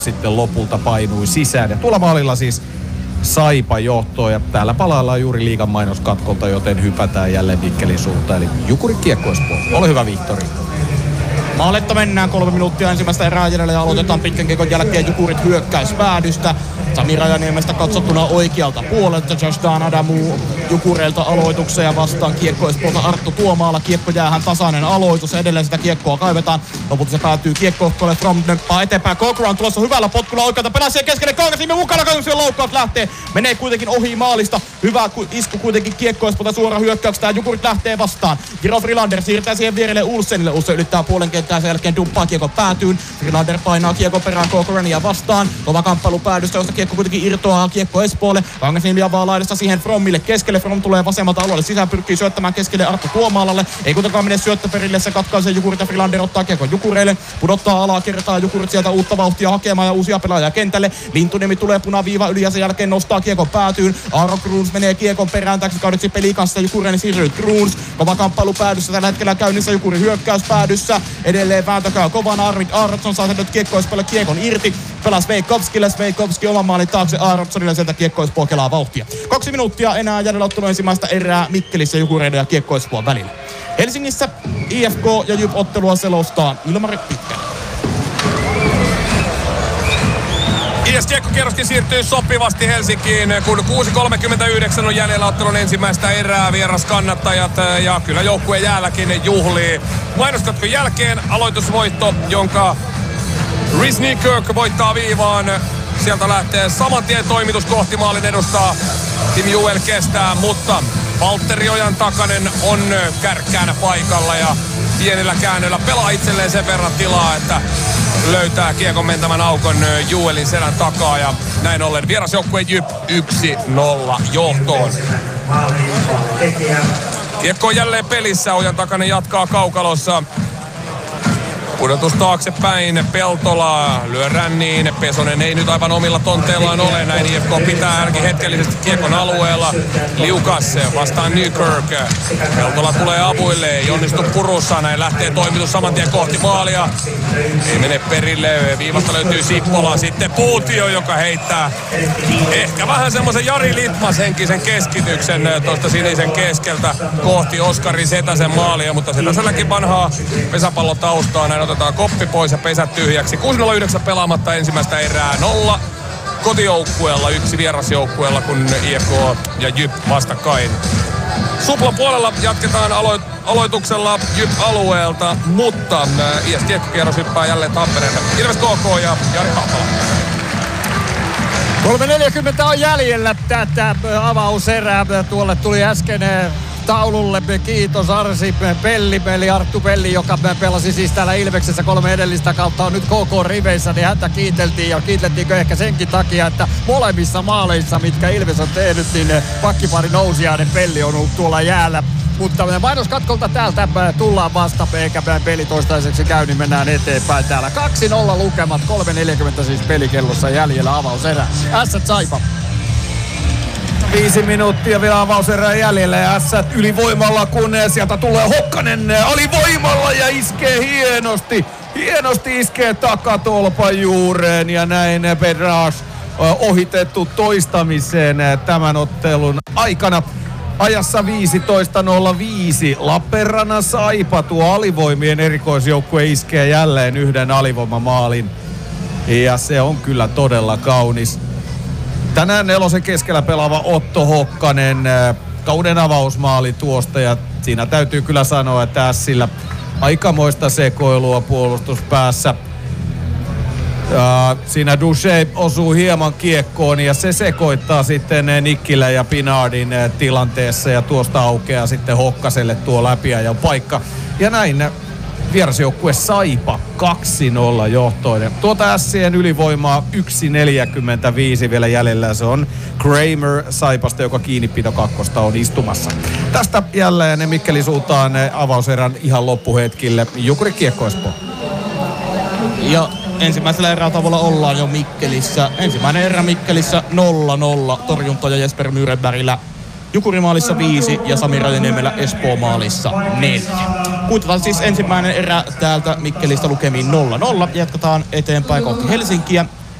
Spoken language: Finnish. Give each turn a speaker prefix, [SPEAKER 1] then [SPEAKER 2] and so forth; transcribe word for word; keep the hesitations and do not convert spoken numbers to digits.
[SPEAKER 1] sitten lopulta painui sisään. Ja tuolla maalilla siis Saipa johtoon ja täällä palaillaan juuri liigan mainoskatkolta, joten hypätään jälleen Mikkelin suuntaan. Eli Jukuri Kiekko Espoo. Ole hyvä, Vihtori.
[SPEAKER 2] Maaletta mennään kolme minuuttia ensimmäistä erää jäljellä ja aloitetaan pitkän kiekon jälkeen Jukurit hyökkäyspäädystä. Sami Rajaniemestä katsottuna oikealta puolelta. Joshdan Adamu Jukureilta aloituksen ja vastaan Kiekko Espoolta Arttu Tuomaala. Kiekko jäähän tasainen aloitus. Edelleen sitä kiekkoa kaivetaan. Lopulta se päätyy kiekkohkolle. From nöppää eteenpäin. Cochran tuossa hyvällä potkulla oikealta. Pelaa siihen keskelle. Kangasniemi mukana. Kangasniemen loukkaus lähtee. Menee kuitenkin ohi maalista. Hyvä isku kuitenkin Kiekko Espoolta suora hyökkäyksestä. Ja Jukurit lähtee vastaan. Giro Frilander siirtää siihen vierelle Ulsenille. Ulsen ylittää puolen kenttää. Sen jälkeen dumppaa kiekko päätyyn. Frilander painaa kiekko perään Cochrania vastaan. Kova kamppailu päädystä, josta kiekko kuitenkin irtoaa Kiekko Espoolle. Kangasniemi avaa laidasta siihen Frommille keskelle. From tulee vasemmalta alueelle sisään, pyrkii syöttämään keskelle Arttu Tuomaalalle. Ei kuitenkaan mene syöttöperille, se katkaisee Jukurit ja Frilander ottaa kiekko Jukureille. Pudottaa alaa, kertaa Jukurit sieltä uutta vauhtia hakemaan ja uusia pelaajia kentälle. Lintuniemi tulee punaviiva yli ja sen jälkeen nostaa kiekon päätyyn. Aaro Kruuns menee kiekon perään täksi kaudeksi pelin kanssa. Jukureille siirryy Kruuns. Kova kamppailu päädyssä tällä hetkellä käynnissä. Jukuri hyökkäys päädyssä. Edelleen vääntö käy kovana. Arvid Aaronsson saa sen nyt Kiekko Espoolle kiekon irti. Pelas Veikovskille. Veikovski oman maalin taakse Aaronsonille, sieltä Kiekko Espoo kelaa vauhtia. Kaksi minuuttia enää jäljellä ottelun ensimmäistä erää Mikkelissä Jukureiden ja Kiekko Espoon välillä. Helsingissä I F K ja J Y P-ottelua selostaa Ilmari Pitkä.
[SPEAKER 3] I S K-kierroskin siirtyy sopivasti Helsinkiin, kun kuusi kolmekymmentäyhdeksän on jäljellä ottelun ensimmäistä erää. Vieras kannattajat ja kyllä joukkueen jäälläkin juhlii. Mainoskatkon jälkeen aloitusvoitto, jonka Risney Kirk voittaa viivaan. Sieltä lähtee saman tien toimitus kohti maalin edustaa. Tim Juel kestää, mutta Valtteri Ojan Takanen on kärkkäänä paikalla ja pienillä käännöillä pelaa itselleen sen verran tilaa, että löytää kiekon mentävän aukon Juelin selän takaa ja näin ollen vierasjoukkue J Y P yksi nolla johtoon. Kiekko on jälleen pelissä, Ojan Takanen jatkaa kaukalossa. Pudotus taaksepäin, Peltola lyö ränniin, Pesonen ei nyt aivan omilla tonteillaan ole, näin I F K pitää ainakin hetkellisesti kiekon alueella. Liukas vastaan Nykirk, Peltola tulee avuille, ei onnistu purussa, näin lähtee toimitus saman tien kohti maalia. Ei mene perille, viivasta löytyy Sippola, sitten Puutio, joka heittää ehkä vähän semmoisen Jari Litmas henkisen keskityksen tuosta sinisen keskeltä kohti Oskari Setäsen maalia, mutta Setäselläkin vanhaa pesäpallotaustaa, näin otetaan koppi pois ja pesät tyhjäksi. kuusi nolla yhdeksän pelaamatta ensimmäistä erää, nolla kotijoukkueella, yksi vierasjoukkueella, kun I F K ja J Y P vastakkain. Suplan puolella jatketaan alo- aloituksella J Y P-alueelta, mutta I S K-kierros hyppää jälleen Tampereelle. Ilves K K ja Jari Haapala.
[SPEAKER 4] kolme neljäkymmentä on jäljellä tätä avauserää. Tuolle tuli äsken taululle. Kiitos Arsi Pelli, eli Arttu Pelli, joka pelasi siis täällä Ilveksessä kolme edellistä kautta, on nyt K K-riveissä, niin häntä kiiteltiin, ja kiiteltiinkö ehkä senkin takia, että molemmissa maaleissa, mitkä Ilves on tehnyt, niin pakkipari Nousiainen Pelli on ollut tuolla jäällä. Mutta mainoskatkolta täältä tullaan vasta, eikä peli toistaiseksi käy, niin mennään eteenpäin täällä. kaksi nolla lukemat, kolme neljäkymmentä siis pelikellossa jäljellä avauserä. Ässät Saipa.
[SPEAKER 1] Viisi minuuttia vielä avauserää jäljellä ja Ässät ylivoimalla, kun sieltä tulee Hokkanen alivoimalla ja iskee hienosti. Hienosti iskee takatolpan juureen ja näin Pedras ohitettu toistamiseen tämän ottelun aikana. Ajassa viisitoista nolla viisi Lappeenrannan Saipa, tuo alivoimien erikoisjoukkue iskee jälleen yhden alivoimamaalin. Ja se on kyllä todella kaunis. Tänään nelosen keskellä pelaava Otto Hokkanen, kauden avausmaali tuosta, ja siinä täytyy kyllä sanoa, että Ässillä aikamoista sekoilua puolustuspäässä. Ja siinä Duche osuu hieman kiekkoon ja se sekoittaa sitten Nikkilä ja Pinardin tilanteessa ja tuosta aukeaa sitten Hokkaselle tuo läpiajan paikka. Ja näin vierasjoukkue Saipa kaksi nolla johtoinen. Tuota Ässien ylivoimaa yksi neljäkymmentäviisi vielä jäljellä. Se on Kramer Saipasta, joka kiinnipito kakkosta on istumassa. Tästä jälleen Mikkelin suuntaan avauserän ihan loppuhetkille. Jukuri Kiekko Espoo.
[SPEAKER 2] Ja ensimmäisellä erätavolla ollaan jo Mikkelissä. Ensimmäinen erä Mikkelissä nolla nolla. Torjuntoja Jesper Myrenbergillä Jukurimaalissa viisi ja Sami Rajaniemellä Espoo-maalissa neljä. Kuitataan siis ensimmäinen erä täältä Mikkelistä lukemiin nolla nolla. Jatketaan eteenpäin kohti Helsinkiä.